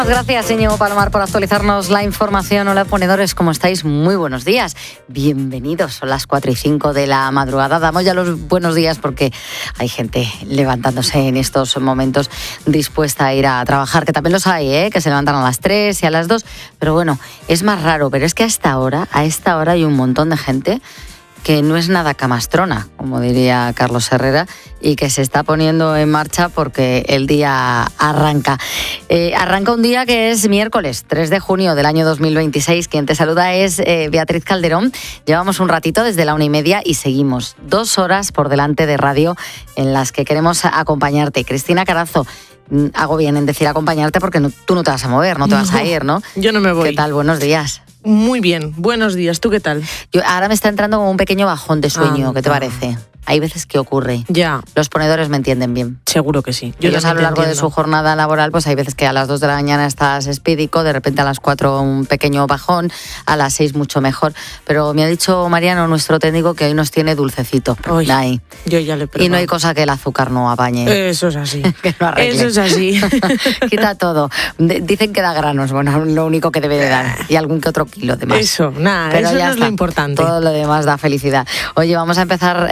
Gracias, Íñigo Palomar, por actualizarnos la información. Hola, ponedores, ¿cómo estáis? Muy buenos días. Bienvenidos. Son las 4:05 de la madrugada. Damos ya los buenos días porque hay gente levantándose en estos momentos dispuesta a ir a trabajar, que también los hay, que se levantan a las 3 y a las 2. Pero bueno, es más raro. Pero es que a esta hora hay un montón de gente que no es nada camastrona, como diría Carlos Herrera, y que se está poniendo en marcha porque el día arranca. Arranca un día que es miércoles, 3 de junio del año 2026. Quien te saluda es Beatriz Calderón. Llevamos un ratito desde la 1:30 y seguimos 2 horas por delante de radio en las que queremos acompañarte. Cristina Carazo, hago bien en decir acompañarte porque tú no te vas a mover, no te vas a ir, ¿no? Yo no me voy. ¿Qué tal? Buenos días. Muy bien, buenos días. ¿Tú qué tal? Ahora me está entrando como un pequeño bajón de sueño. ¿Qué te parece? Hay veces que ocurre. Ya. Los ponedores me entienden bien. Seguro que sí. Ellos a lo largo de su jornada laboral, pues hay veces que a las 2 de la mañana estás espídico, de repente a las 4 un pequeño bajón, a las 6 mucho mejor. Pero me ha dicho Mariano, nuestro técnico, que hoy nos tiene dulcecito. Ahí. Yo ya le pregunto. Y no hay cosa que el azúcar no apañe. Eso es así. Que lo arregle. Eso es así. Quita todo. Dicen que da granos, bueno, lo único que debe de dar. Y algún que otro kilo de más. Eso, nada, pero eso ya no es lo importante. Todo lo demás da felicidad. Oye, vamos a empezar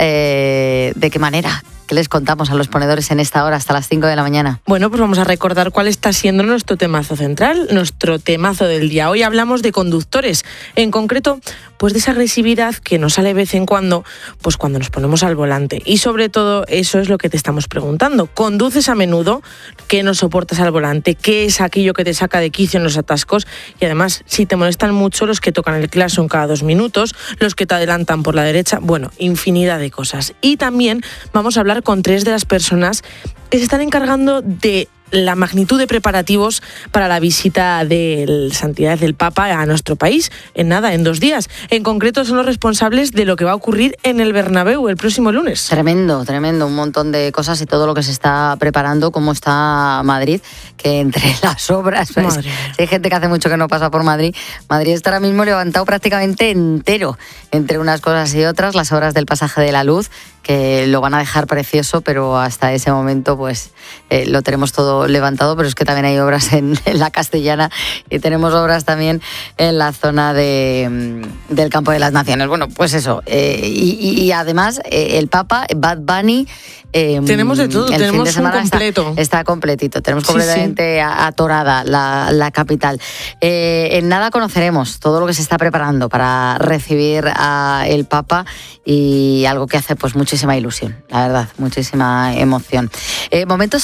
¿de qué manera? ¿Qué les contamos a los ponedores en esta hora hasta las 5 de la mañana? Bueno, pues vamos a recordar cuál está siendo nuestro temazo central, nuestro temazo del día. Hoy hablamos de conductores, en concreto, pues de esa agresividad que nos sale de vez en cuando, pues cuando nos ponemos al volante. Y sobre todo, eso es lo que te estamos preguntando. ¿Conduces a menudo? ¿Qué no soportas al volante? ¿Qué es aquello que te saca de quicio en los atascos? Y además, si te molestan mucho los que tocan el claxon cada 2 minutos, los que te adelantan por la derecha, bueno, infinidad de cosas. Y también vamos a hablar con 3 de las personas que se están encargando de la magnitud de preparativos para la visita de Santidad del Papa a nuestro país, en 2 días. En concreto son los responsables de lo que va a ocurrir en el Bernabéu el próximo lunes. Tremendo, un montón de cosas y todo lo que se está preparando, cómo está Madrid, que entre las obras, pues, hay gente que hace mucho que no pasa por Madrid. Madrid está ahora mismo levantado prácticamente entero, entre unas cosas y otras, las obras del pasaje de la Luz, que lo van a dejar precioso, pero hasta ese momento pues lo tenemos todo levantado, pero es que también hay obras en la Castellana y tenemos obras también en la zona del Campo de las Naciones. Bueno, pues eso. Y además el Papa, Bad Bunny... tenemos de todo, tenemos un completo. Está completito, tenemos completamente atorada la capital. En nada conoceremos todo lo que se está preparando para recibir al Papa y algo que hace pues muchísima ilusión, la verdad, muchísima emoción. Momento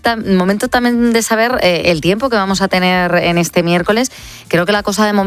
también de saber el tiempo que vamos a tener en este miércoles. Creo que la cosa de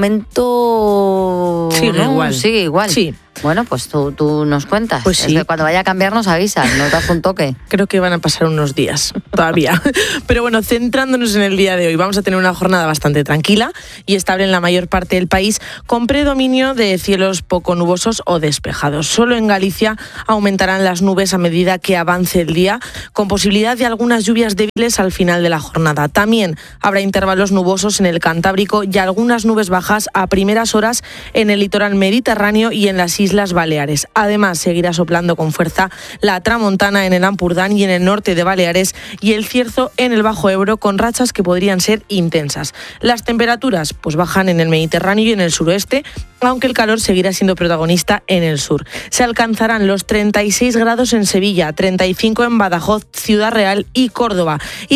momento sigue igual. Sí. Bueno, pues tú nos cuentas. Pues sí. Es que cuando vaya a cambiar nos avisas, nos das un toque. Creo que van a pasar unos días todavía. Pero bueno, centrándonos en el día de hoy, vamos a tener una jornada bastante tranquila y estable en la mayor parte del país, con predominio de cielos poco nubosos o despejados. Solo en Galicia aumentarán las nubes a medida que avance el día, con posibilidad de algunas lluvias débiles al final de la jornada. También habrá intervalos nubosos en el Cantábrico y algunas nubes bajas a primeras horas en el litoral mediterráneo y en las Islas Baleares. Además, seguirá soplando con fuerza la tramontana en el Ampurdán y en el norte de Baleares y el cierzo en el Bajo Ebro, con rachas que podrían ser intensas. Las temperaturas pues bajan en el Mediterráneo y en el suroeste, aunque el calor seguirá siendo protagonista en el sur. Se alcanzarán los 36 grados en Sevilla, 35 en Badajoz, Ciudad Real y Córdoba y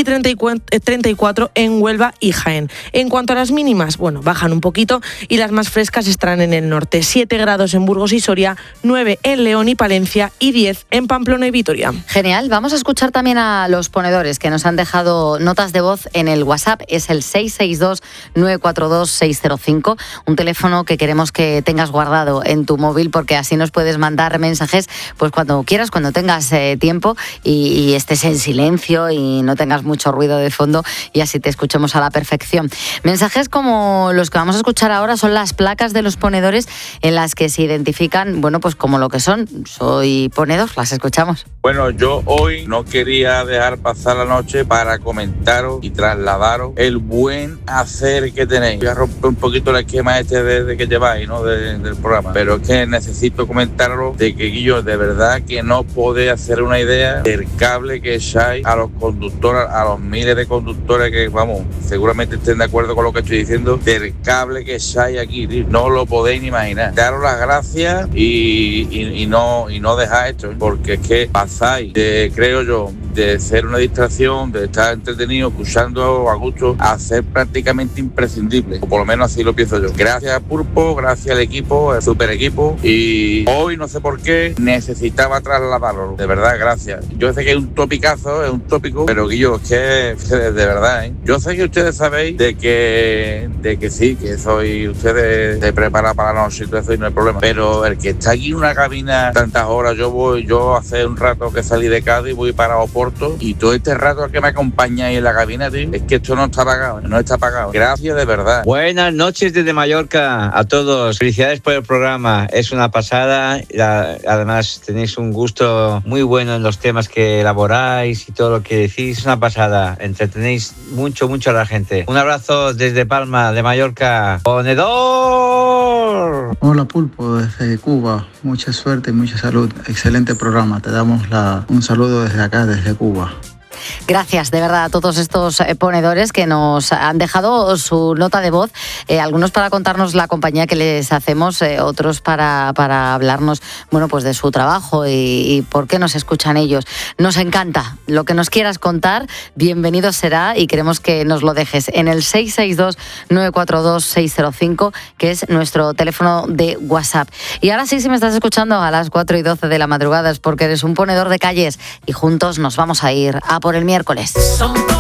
34 en Huelva y Jaén. En cuanto a las mínimas, bueno, bajan un poquito y las más frescas estarán en el norte. 7 grados en Burgos y Soria, 9 en León y Palencia y 10 en Pamplona y Vitoria. Genial, vamos a escuchar también a los ponedores que nos han dejado notas de voz en el WhatsApp. Es el 662-942-605, un teléfono que queremos que tengas guardado en tu móvil porque así nos puedes mandar mensajes pues cuando quieras, cuando tengas tiempo y estés en silencio y no tengas mucho ruido de fondo y así te escuchemos a la perfección. Mensajes como los que vamos a escuchar ahora son las placas de los ponedores en las que se identifica identifican, bueno, pues como lo que son. Soy ponedor, las escuchamos. Bueno, yo hoy no quería dejar pasar la noche para comentaros y trasladaros el buen hacer que tenéis. Voy a romper un poquito el esquema de que lleváis, ¿no? Del programa. Pero es que necesito comentaros de que, Guillo, de verdad que no podéis hacer una idea del cable que echáis a los conductores, a los miles de conductores que, vamos, seguramente estén de acuerdo con lo que estoy diciendo, del cable que echáis aquí, tío. No lo podéis ni imaginar. Daros las gracias y no dejar esto, porque es que pasáis de, creo yo, de ser una distracción, de estar entretenido, escuchando a gusto, a ser prácticamente imprescindible, o por lo menos así lo pienso yo. Gracias Pulpo, gracias al equipo, el super equipo, y hoy no sé por qué necesitaba trasladarlo, de verdad, gracias. Yo sé que es un topicazo, es un tópico, pero Guillo, es que de verdad, yo sé que ustedes sabéis de que sí, que soy ustedes de preparar para la noche y todo eso y no hay problema, pero el que está aquí en una cabina tantas horas, yo hace un rato que salí de Cádiz, voy para Oporto, y todo este rato que me acompañáis en la cabina, tío, es que esto no está pagado, no está pagado. Gracias de verdad. Buenas noches desde Mallorca a todos. Felicidades por el programa. Es una pasada. Además, tenéis un gusto muy bueno en los temas que elaboráis y todo lo que decís. Es una pasada. Entretenéis mucho a la gente. Un abrazo desde Palma de Mallorca. ¡Ponedor! Hola Pulpo, desde Cuba. Mucha suerte y mucha salud. Excelente programa. Te damos un saludo desde acá, desde Cuba. Gracias, de verdad, a todos estos ponedores que nos han dejado su nota de voz, algunos para contarnos la compañía que les hacemos, otros para hablarnos, bueno, pues de su trabajo y por qué nos escuchan ellos. Nos encanta. Lo que nos quieras contar, bienvenido será, y queremos que nos lo dejes en el 662-942-605, que es nuestro teléfono de WhatsApp. Y ahora sí, si me estás escuchando a las 4:12 de la madrugada, es porque eres un ponedor de calles y juntos nos vamos a ir a por el miércoles.